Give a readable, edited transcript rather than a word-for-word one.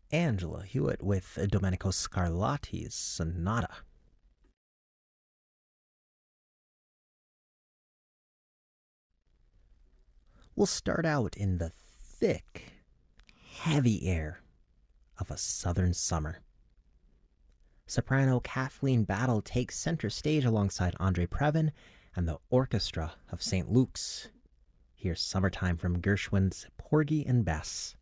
Angela Hewitt with Domenico Scarlatti's Sonata. We'll start out in the thick, heavy air of a southern summer. Soprano Kathleen Battle takes center stage alongside Andre Previn and the Orchestra of St. Luke's. Here's Summertime from Gershwin's Porgy and Bess.